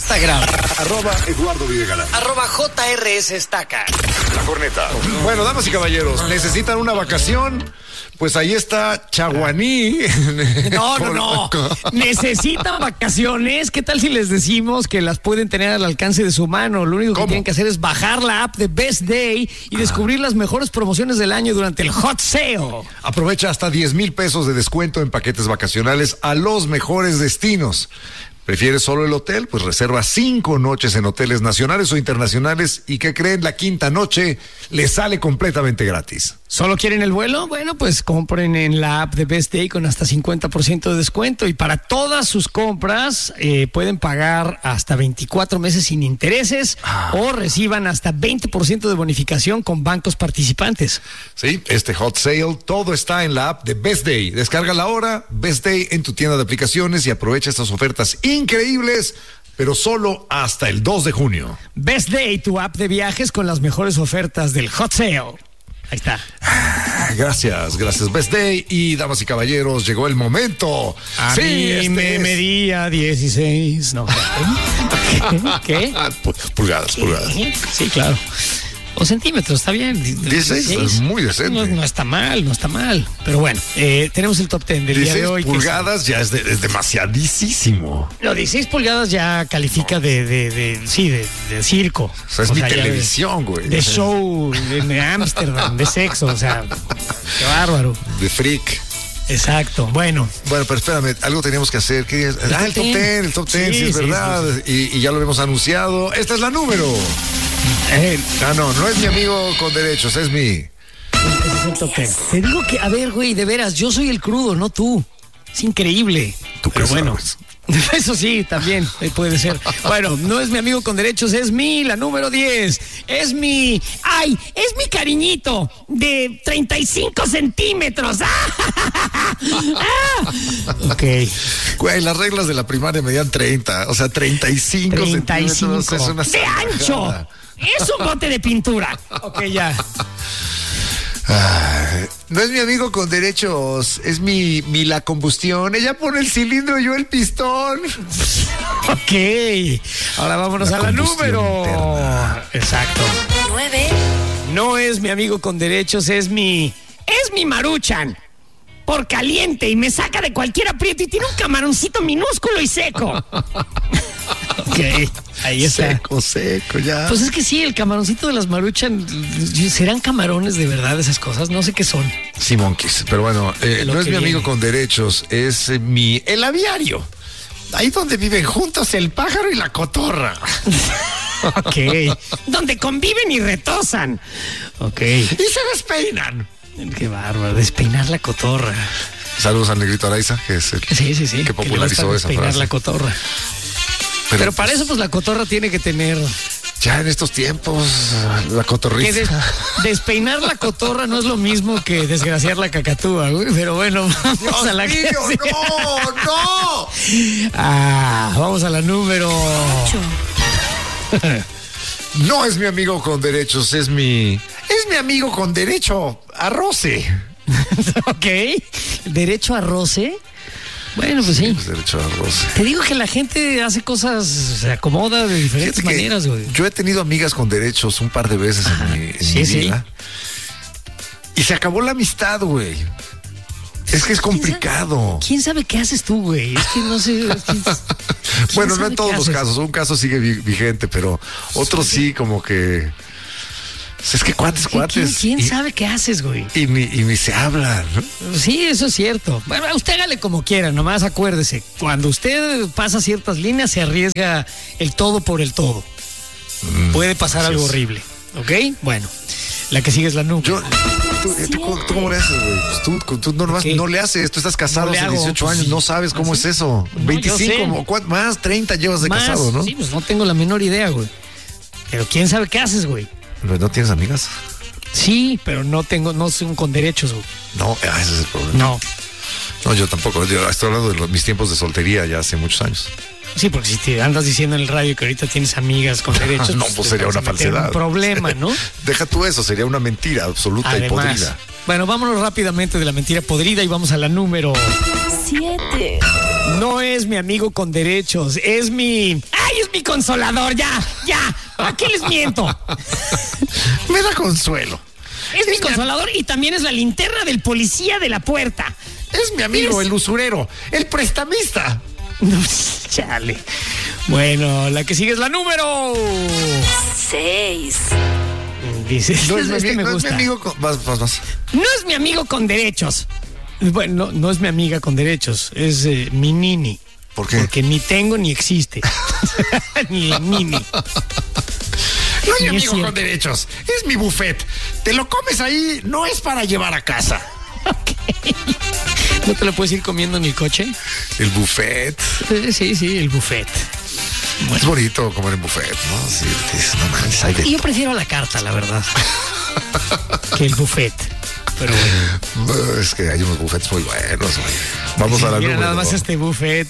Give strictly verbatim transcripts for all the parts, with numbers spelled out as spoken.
Instagram. Arroba Eduardo Videgaray. Arroba J R S Estaca. La corneta. Bueno, damas y caballeros, ¿necesitan una vacación? Pues ahí está Chaguaní. No, no, no. Necesitan vacaciones. ¿Qué tal si les decimos que las pueden tener al alcance de su mano? Lo único que ¿Cómo? tienen que hacer es bajar la app de Best Day y descubrir las mejores promociones del año durante el Hot Sale. Aprovecha hasta diez mil pesos de descuento en paquetes vacacionales a los mejores destinos. ¿Prefieres solo el hotel? Pues reserva cinco noches en hoteles nacionales o internacionales y ¿qué creen? La quinta noche les sale completamente gratis. ¿Solo quieren el vuelo? Bueno, pues compren en la app de Best Day con hasta cincuenta por ciento de descuento y para todas sus compras eh, pueden pagar hasta veinticuatro meses sin intereses ah. o reciban hasta veinte por ciento de bonificación con bancos participantes. Sí, este Hot Sale, todo está en la app de Best Day. Descárgala ahora, Best Day en tu tienda de aplicaciones y aprovecha estas ofertas increíbles, pero solo hasta el dos de junio. Best Day, tu app de viajes con las mejores ofertas del Hot Sale. Ahí está. Gracias, gracias Best Day. Y damas y caballeros, llegó el momento. A sí, mí este me es... medía dieciséis. No. ¿Qué? ¿Qué? Pulgadas, pulgadas. Sí, claro. O centímetros, está bien. dieciséis es muy decente. No, no está mal, no está mal. Pero bueno, eh, tenemos el top ten del día de hoy. Pulgadas que... ya es, de, es demasiadísimo. No, dieciséis pulgadas ya califica no. de, de, de, sí, de, de circo. O sea, es o mi sea, televisión, güey. De, de show, de Ámsterdam, de sexo, o sea, qué bárbaro. De freak. Exacto, bueno. Bueno, pero espérame, algo teníamos que hacer. ¿Qué es? Ah, el top ten, el top ten, sí, sí es sí, verdad. Sí, sí. Y, y ya lo habíamos anunciado. Esta es la número. Eh, ah, no, no es mi amigo con derechos, es mi... Ese es el top ten. Te digo que, a ver, güey, de veras, yo soy el crudo, no tú. Es increíble. Tú pero bueno. Sabes. Eso sí, también puede ser. Bueno, no es mi amigo con derechos, es mi, la número diez. Es mi, ay, es mi cariñito de treinta y cinco centímetros. ¡Ah! Ok. Güey, las reglas de la primaria medían treinta, o sea, treinta y cinco treinta y cinco centímetros. Es una de ancho. Es un bote de pintura. Ok, ya. Ah, no es mi amigo con derechos, es mi, mi la combustión. Ella pone el cilindro y yo el pistón. Ok, ahora vámonos la a la número interna. Exacto. Nueve. No es mi amigo con derechos, es mi, es mi Maruchan. Por caliente y me saca de cualquier aprieto y tiene un camaroncito minúsculo y seco. Ok, ahí está. Seco, seco, ya. Pues es que sí, el camaroncito de las Maruchan, ¿serán camarones de verdad esas cosas? No sé qué son. Sí, monkeys, pero bueno, eh, no es mi viene. amigo con derechos, es eh, mi, el aviario. Ahí donde viven juntos el pájaro y la cotorra. Ok, donde conviven y retosan. Ok. Y se despeinan. Qué bárbaro, despeinar la cotorra. Saludos al negrito Araiza, que es el sí, sí, sí, que popularizó que esa despeinar frase. la cotorra. Pero, Pero para pues, eso, pues la cotorra tiene que tener. Ya en estos tiempos, la cotorriza. Que des, despeinar la cotorra no es lo mismo que desgraciar la cacatúa, güey. Pero bueno, vamos Dios a la mío, que no, no. Ah, vamos a la número ocho. No es mi amigo con derechos, es mi. Es mi amigo con derecho a roce. Ok. ¿Derecho a roce? Bueno, pues sí. sí. Pues derecho a roce. Te digo que la gente hace cosas, se acomoda de diferentes Fíjate maneras, güey. Yo he tenido amigas con derechos un par de veces Ajá, en mi, en sí, mi sí. vida. Y se acabó la amistad, güey. Es que es complicado. ¿Quién sabe, ¿Quién sabe qué haces tú, güey? Es que no sé. Es que es, bueno, no en todos los casos. Un caso sigue vigente, pero otro sí, como que. Es que cuates, cuates. ¿Quién, quién y, sabe qué haces, güey? Y ni, y ni se hablan, ¿no? Sí, eso es cierto. Bueno, usted hágale como quiera, nomás acuérdese. Cuando usted pasa ciertas líneas, se arriesga el todo por el todo. Mm, Puede pasar algo es. horrible. ¿Ok? Bueno, la que sigue es la nube. Yo, ¿tú, tú, tú cómo le haces, güey? Pues tú, tú no, okay. no le haces. Tú estás casado no hace dieciocho años, no sabes cómo ¿Ah, sí? es eso. No, veinticinco, ¿cuánto? Más treinta llevas de más, casado, ¿no? Sí, pues no tengo la menor idea, güey. Pero quién sabe qué haces, güey. ¿No tienes amigas? Sí, pero no tengo, no son con derechos, güey. No, ese es el problema. No. No, yo tampoco. Yo estoy hablando de los, mis tiempos de soltería ya hace muchos años. Sí, porque si te andas diciendo en el radio que ahorita tienes amigas con derechos. No, pues, pues sería una falsedad. Un problema, ¿no? Deja tú eso, sería una mentira absoluta Además, y podrida. Bueno, vámonos rápidamente de la mentira podrida y vamos a la número siete. No es es mi amigo con derechos, es mi... ¡Ay, es mi consolador! Ya, ya, ¿a qué les miento? Me da consuelo. Es mi consolador y también es la linterna del policía de la puerta. Es mi amigo, Es- el usurero, el prestamista. No, chale. Bueno, la que sigue es la número... seis. Dice, No es, mi, este ami- me no es mi gusta. amigo. Con... Vas, vas, vas. No es mi amigo con derechos. Bueno, no, no es mi amiga con derechos, es eh, mi nini. ¿Por qué? Porque ni tengo ni existe. Ni el nini. No es mi Ni es amigo cierto. con derechos, es mi buffet. Te lo comes ahí, no es para llevar a casa. ¿No te lo puedes ir comiendo en el coche? El buffet. Eh, Sí, sí, el buffet. Es bonito comer en buffet, ¿no? Sí, dices, no manches, hay de Y yo prefiero la carta, la verdad. Que el buffet. Pero bueno. No, es que hay unos buffets muy buenos, güey. Vamos a la Mira número. nada más ¿no? este buffet.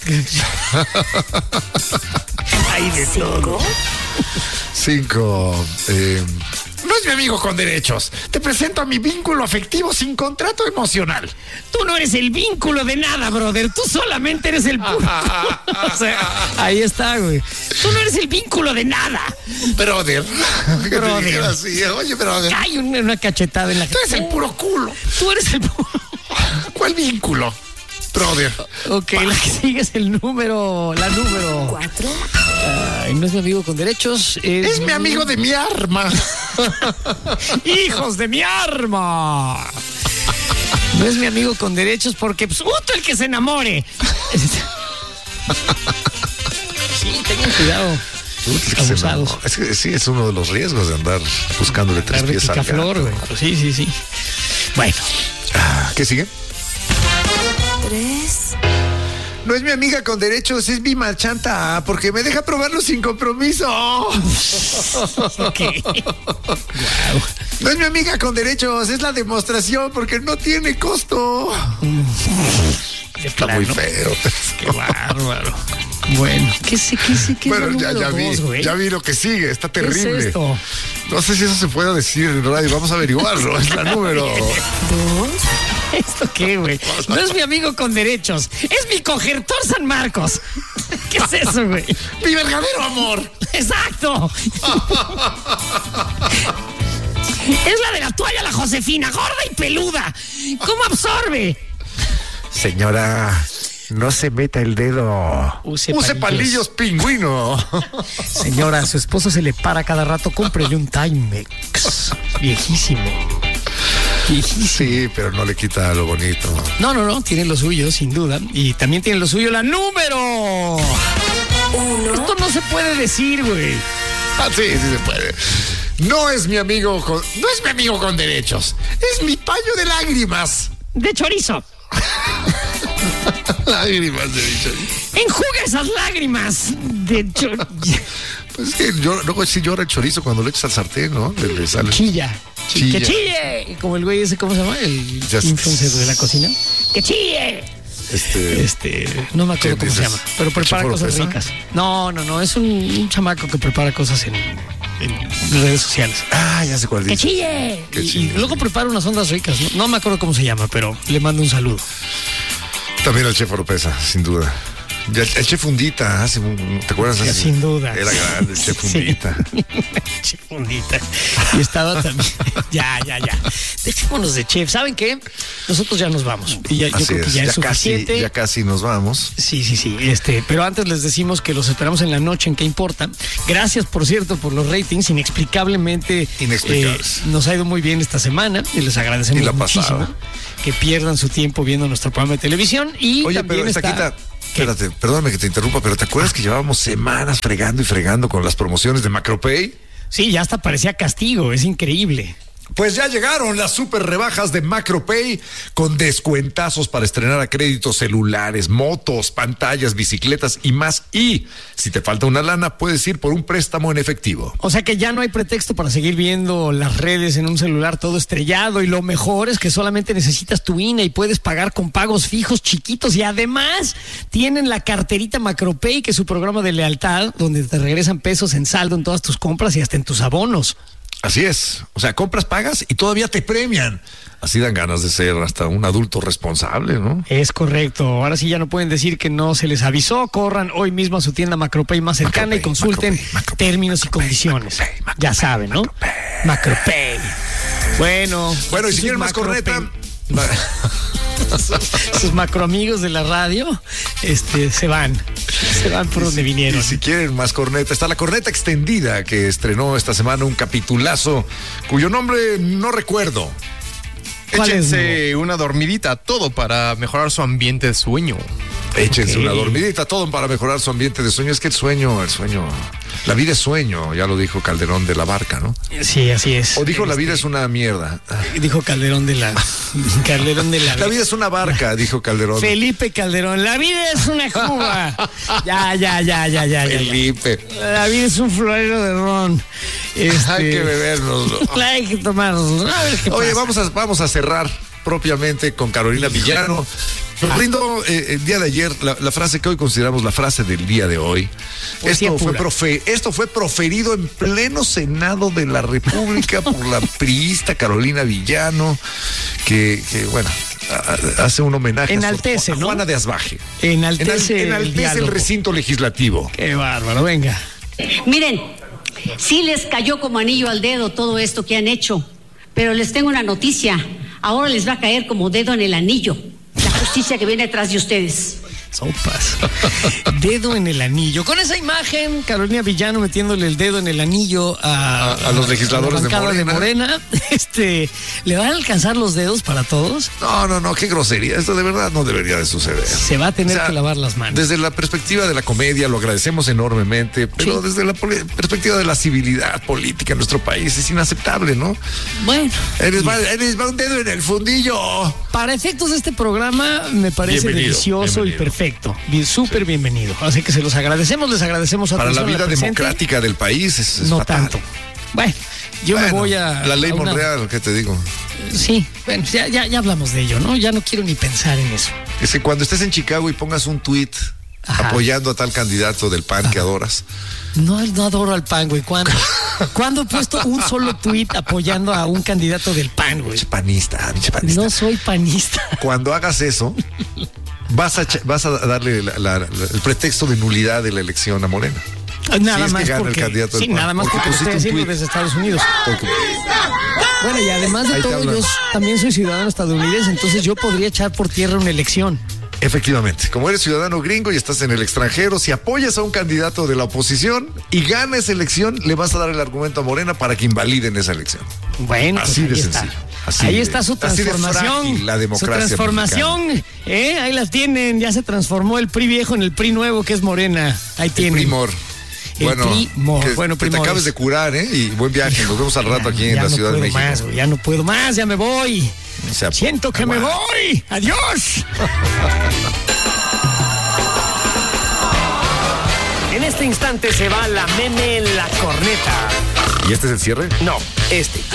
Hay de todo. cinco. Cinco. Eh, no es mi amigo con derechos. Te presento a mi vínculo afectivo sin contrato emocional. Tú no eres el vínculo de nada, brother. Tú solamente eres el punto. O sea, ahí está, güey. Tú no eres el vínculo de nada. Brother. Que te Brother. dijera así, oye, brother. Hay una, una cachetada en la Tú eres el puro culo. Tú eres el. ¿Cuál vínculo? Brother. Ok, la que sigue es el número. La número. cuatro. Ay, no es mi amigo con derechos. Es, Es mi amigo de mi arma. ¡Hijos de mi arma! No es mi amigo con derechos porque, pues, ¡uto el que se enamore! Sí, tengan cuidado. Abusados. No, es que sí, es uno de los riesgos de andar buscándole tres Dar de pies al picaflor, gato. güey. Pues sí, sí, sí. Bueno, Ah, ¿qué sigue? tres. No es mi amiga con derechos, es mi marchanta, porque me deja probarlo sin compromiso. ok. Wow. No es mi amiga con derechos, es la demostración, porque no tiene costo. Está muy feo. Qué bárbaro. Bueno, ¿qué sé, qué sé, qué Bueno, es ya, el ya número vi, dos, güey? ya vi lo que sigue, está terrible. es esto? No sé si eso se puede decir en radio, vamos a averiguarlo. Es la número. Dos. ¿Esto qué, güey? No es mi amigo con derechos, es mi cogertor San Marcos. ¿Qué es eso, güey? Mi verdadero amor. ¡Exacto! Es la de la toalla, la Josefina, gorda y peluda. ¿Cómo absorbe? Señora, no se meta el dedo. Use Use palillos. palillos pingüino. Señora, a su esposo se le para cada rato, cómprele un Timex. Viejísimo. Viejísimo. Sí, pero no le quita lo bonito. No, no, no, tiene lo suyo, sin duda. Y también tiene lo suyo la número. Uno. Esto no se puede decir, güey. Ah, sí, sí se puede. No es mi amigo con, no es mi amigo con derechos. Es mi paño de lágrimas. De chorizo. Lágrimas de dicho. Enjuga esas lágrimas. De chorizo. Pues es que yo, luego sí llora el chorizo cuando le echas al sartén, ¿no? Le, le sale. Chilla. Chilla. ¡Que chille! Como el güey ese, ¿cómo se llama? El Ya sé. influencer de la cocina. ¡Que chille! Este, Este, no me acuerdo ¿Qué cómo se dices? llama, pero prepara ¿Cheforo cosas Pesa? ricas. No, no, no, es un, un chamaco que prepara cosas en, en redes sociales. Ah, ya sé cuál ¡Que dice. chille! Que Y, chille. y luego prepara unas ondas ricas. No, no me acuerdo cómo se llama, pero le mando un saludo. También el chef Oropesa, sin duda. Ya El, el chef Fundita, hace un- ¿te acuerdas? Ya, Hace- sin duda. Era grande el chef Sí. Fundita. Chef Fundita. Y estaba también. Ya, ya, ya. Dejémonos de chef. ¿Saben qué? Nosotros ya nos vamos. Y ya, yo Así creo que es, ya, ya, es casi, suficiente. ya casi nos vamos. Sí, sí, sí. Este, pero antes les decimos que los esperamos en la noche en ¿Qué importa? Gracias, por cierto, por los ratings. Inexplicablemente Inexplicables. eh, nos ha ido muy bien esta semana y les agradecemos Y la muchísimo pasada. que pierdan su tiempo viendo nuestro programa de televisión. Y Oye, también pero esta está... quita. ¿Qué? Espérate, perdóname que te interrumpa, pero ¿te acuerdas que llevábamos semanas fregando y fregando con las promociones de Macropay? Sí, ya hasta parecía castigo. Es increíble. Pues ya llegaron las super rebajas de Macropay con descuentazos para estrenar a crédito celulares, motos, pantallas, bicicletas y más. Y si te falta una lana, puedes ir por un préstamo en efectivo. O sea que ya no hay pretexto para seguir viendo las redes en un celular todo estrellado y lo mejor es que solamente necesitas tu I N E y puedes pagar con pagos fijos chiquitos y además tienen la carterita Macropay, que es su programa de lealtad donde te regresan pesos en saldo en todas tus compras y hasta en tus abonos. Así es. O sea, compras, pagas y todavía te premian. Así dan ganas de ser hasta un adulto responsable, ¿no? Es correcto. Ahora sí ya no pueden decir que no se les avisó. Corran hoy mismo a su tienda Macropay más cercana Macropay, y consulten Macropay, Macropay, términos y Macropay, condiciones. Macropay, Macropay, ya saben, ¿no? Macropay. Macropay. Bueno. Bueno, y si sus quieren más Macropay- corneta... Sus macroamigos de la radio este, se van. Se van por donde vinieron. Y si quieren más corneta, está la corneta extendida que estrenó esta semana un capitulazo cuyo nombre no recuerdo. ¿Cuál es, Échense una dormidita, todo para mejorar su ambiente de sueño. Échense Ok. una dormidita, todo para mejorar su ambiente de sueño. Es que el sueño, el sueño, la vida es sueño, ya lo dijo Calderón de la Barca, ¿no? Sí, así es. O dijo la Este, vida es una mierda. Dijo Calderón de la. Calderón de la. La vida es una barca, dijo Calderón. Felipe Calderón. La vida es una cuba. Ya, ya, ya, ya, ya, ya, ya. Felipe. La vida es un florero de ron. Este, Hay que bebernos. Hay que tomarnos. A ver qué Oye, pasa. vamos a, vamos a cerrar propiamente con Carolina Villano. Nos brindó eh, el día de ayer la, la frase que hoy consideramos la frase del día de hoy. Poesía Esto fue, pura. profe- esto fue proferido en pleno Senado de la República por la priista Carolina Villano, que, que, bueno, a- a- hace un homenaje a su- Enaltece, a ¿no? Juana de Asbaje. Enaltece el enaltece el diálogo. recinto legislativo. Qué bárbaro, venga. Miren, sí les cayó como anillo al dedo todo esto que han hecho, pero les tengo una noticia. Ahora les va a caer como dedo en el anillo la justicia que viene detrás de ustedes. Sopas. Dedo en el anillo. Con esa imagen, Carolina Villano metiéndole el dedo en el anillo a, A- a los legisladores a la de bancada Morena. Morena. Este, ¿le van a alcanzar los dedos para todos? No, no, no, qué grosería. Esto de verdad no debería de suceder. Se va a tener O sea, que lavar las manos. Desde la perspectiva de la comedia lo agradecemos enormemente, pero Sí. desde la poli- perspectiva de la civilidad política en nuestro país es inaceptable, ¿no? Bueno, Eres va, eres va un dedo en el fundillo. para efectos de este programa me parece Bienvenido, delicioso bienvenido. y perfecto. Bien, súper bienvenido. Así que se los agradecemos, les agradecemos su Para la atención, vida presente. democrática del país es, es No fatal. tanto. Bueno, yo Bueno, me voy a. la ley a una- Monreal, ¿qué te digo? Sí, bueno, ya, ya, ya hablamos de ello, ¿no? Ya no quiero ni pensar en eso. Es que cuando estés en Chicago y pongas un tweet Ajá. apoyando a tal candidato del P A N que adoras, No, no adoro al P A N, güey. ¿Cuándo? ¿Cuándo he puesto un solo tuit apoyando a un candidato del P A N, güey? pinche panista, pinche panista. No soy panista. Cuando hagas eso, vas a, ch- vas a darle la- la- la- el pretexto de nulidad de la elección a Morena. Nada Si es que más gana el porque, candidato del sí, P A N, nada más porque porque lo estoy pusiste un haciendo tuit. desde Estados Unidos. Porque- Bueno, y además de Ahí te todo, hablan. yo también soy ciudadano estadounidense, entonces yo podría echar por tierra una elección. Efectivamente, como eres ciudadano gringo y estás en el extranjero, si apoyas a un candidato de la oposición y gana esa elección, le vas a dar el argumento a Morena para que invaliden esa elección. Bueno, pues Así ahí de está. sencillo, así ahí de- está su así de transformación. frágil la democracia su transformación, ¿eh? Ahí las tienen. Ya se transformó el P R I viejo en el P R I nuevo, que es Morena. Ahí tienen. Primor. El Bueno, primor. que Bueno, te, te primores. acabes de curar, ¿eh? Y buen viaje. Nos vemos al rato aquí en Ya la no Ciudad de puedo México. más, güey, ya no puedo más, ya me voy. O sea, Siento que me aguanta. voy. Adiós. En este instante se va la meme en la corneta. ¿Y este es el cierre? No, este.